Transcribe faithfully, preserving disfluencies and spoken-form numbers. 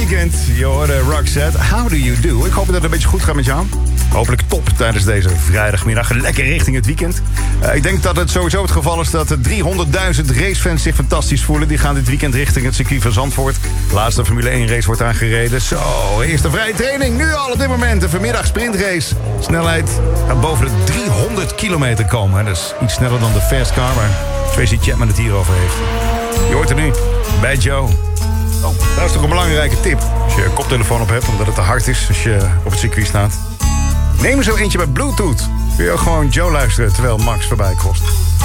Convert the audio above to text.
weekend. Je hoorde Roxette. How do you do? Ik hoop dat het een beetje goed gaat met jou. Hopelijk top tijdens deze vrijdagmiddag. Lekker richting het weekend. Uh, ik denk dat het sowieso het geval is dat de driehonderdduizend racefans zich fantastisch voelen. Die gaan dit weekend richting het circuit van Zandvoort. De laatste Formule één race wordt aangereden. Zo, eerste vrije training. Nu al op dit moment. Een vanmiddag sprintrace. Snelheid gaat boven de driehonderd kilometer komen. Dat is iets sneller dan de fast car waar Tracy Chapman het hier over heeft. Je hoort er nu bij Joe. Oh, dat is toch een belangrijke tip. Als je een koptelefoon op hebt, omdat het te hard is als je op het circuit staat. Neem er zo eentje met Bluetooth. Kun je ook gewoon Joe luisteren terwijl Max voorbij kost.